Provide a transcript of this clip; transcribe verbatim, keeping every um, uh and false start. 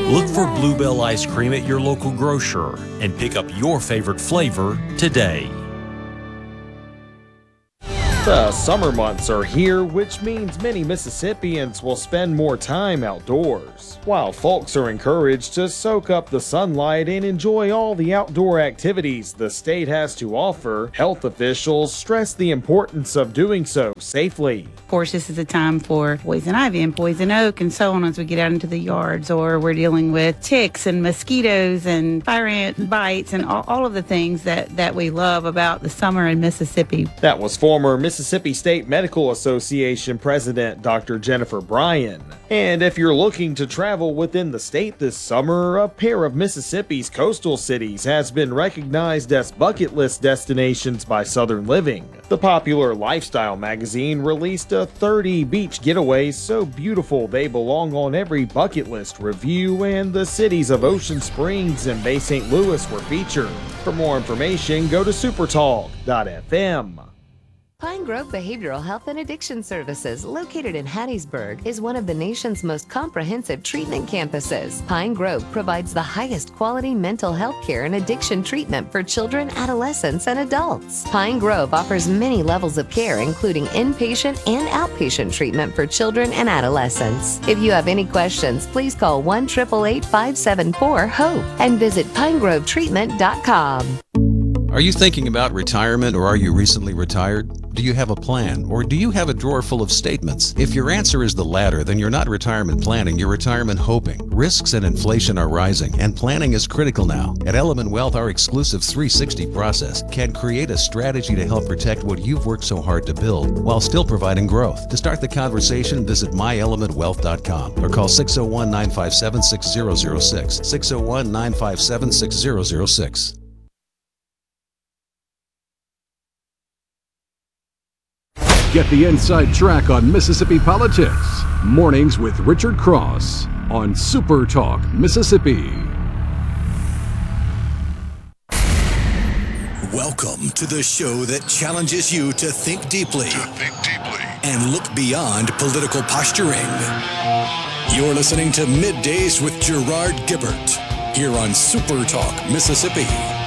Look for Bluebell ice cream at your local grocer and pick up your favorite flavor today. The summer months are here, which means many Mississippians will spend more time outdoors. While folks are encouraged to soak up the sunlight and enjoy all the outdoor activities the state has to offer, health officials stress the importance of doing so safely. Of course, this is a time for poison ivy and poison oak and so on as we get out into the yards, or we're dealing with ticks and mosquitoes and fire ant bites and all, all of the things that, that we love about the summer in Mississippi. That was former Mississippi Mississippi State Medical Association President Doctor Jennifer Bryan. And if you're looking to travel within the state this summer, a pair of Mississippi's coastal cities has been recognized as bucket list destinations by Southern Living. The popular lifestyle magazine released a thirty beach getaways so beautiful they belong on every bucket list review, and the cities of Ocean Springs and Bay Saint Louis were featured. For more information, go to supertalk dot f m. Pine Grove Behavioral Health and Addiction Services, located in Hattiesburg, is one of the nation's most comprehensive treatment campuses. Pine Grove provides the highest quality mental health care and addiction treatment for children, adolescents, and adults. Pine Grove offers many levels of care, including inpatient and outpatient treatment for children and adolescents. If you have any questions, please call one eight eight eight, five seven four, HOPE and visit pine grove treatment dot com. Are you thinking about retirement, or are you recently retired? Do you have a plan, or do you have a drawer full of statements? If your answer is the latter, then you're not retirement planning, you're retirement hoping. Risks and inflation are rising, and planning is critical now. At Element Wealth, our exclusive three sixty process can create a strategy to help protect what you've worked so hard to build, while still providing growth. To start the conversation, visit my element wealth dot com or call six oh one, nine five seven, six oh oh six, six oh one, nine five seven, six oh oh six. Get the inside track on Mississippi politics. Mornings with Richard Cross on Super Talk Mississippi. Welcome to the show that challenges you to think deeply, to think deeply, and look beyond political posturing. You're listening to Middays with Gerard Gibert here on Super Talk Mississippi.